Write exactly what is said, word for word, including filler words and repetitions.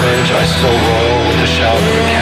village, I still roll with the shout of a